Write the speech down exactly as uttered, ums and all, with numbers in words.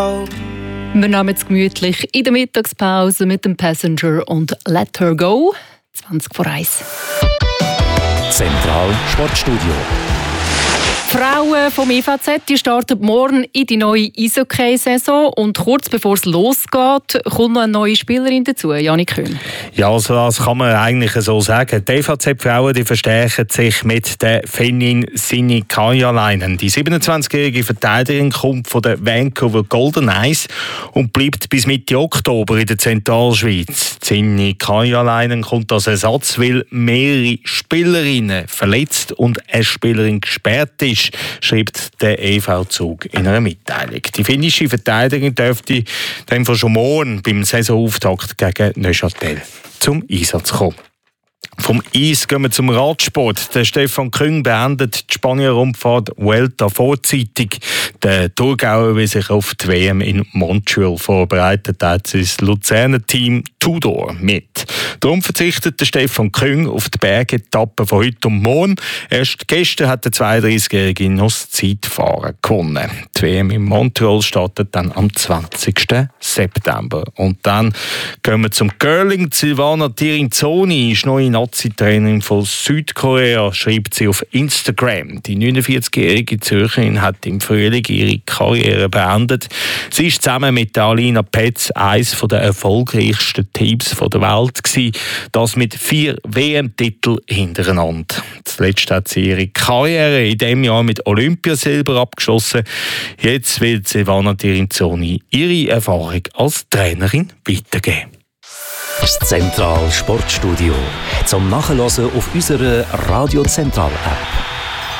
Wir nehmen es gemütlich in der Mittagspause mit dem Passenger und Let Her Go. zwanzig vor eins. Zentral Sportstudio. Die Frauen vom E V Z die starten morgen in die neue Eishockey-Saison und kurz bevor es losgeht, kommt noch eine neue Spielerin dazu, Janik Köhn. Ja, also das kann man eigentlich so sagen. Die E V Z-Frauen die verstärken sich mit der Fennin Sinikajalainen. Die siebenundzwanzigjährige Verteidigerin kommt von den Vancouver Golden Knights und bleibt bis Mitte Oktober in der Zentralschweiz. Sinikajalainen kommt als Ersatz, weil mehrere Spielerinnen verletzt und eine Spielerin gesperrt ist, schreibt der E V-Zug in einer Mitteilung. Die finnische Verteidigerin dürfte dann schon morgen beim Saisonauftakt gegen Neuchâtel zum Einsatz kommen. Vom Eis gehen wir zum Radsport. Der Stefan Küng beendet die Spanier-Rundfahrt Vuelta vorzeitig. Der Thurgauer will sich auf die W M in Montreal vorbereitet, hat sein Luzerner Team Tudor mit. Darum verzichtet der Stefan Küng auf die Bergetappe von heute und morgen. Erst gestern hat der zweiunddreißigjährige noch das Zeitfahren gewonnen. Die W M in Montreal startet dann am zwanzigsten September. Und dann gehen wir zum Curling. Silvana Tirinzoni ist neue Nazi-Trainerin von Südkorea, schreibt sie auf Instagram. Die neunundvierzigjährige Zürcherin hat im Frühling ihre Karriere beendet. Sie ist zusammen mit Alina Petz eines der erfolgreichsten Teams der Welt gewesen, das mit vier W M-Titeln hintereinander. Zuletzt hat sie ihre Karriere in diesem Jahr mit Olympiasilber abgeschlossen. Jetzt will Silvana Tirinzoni ihre Erfahrung als Trainerin weitergeben. Das Zentral Sportstudio zum Nachhören auf unserer Radio Zentral App.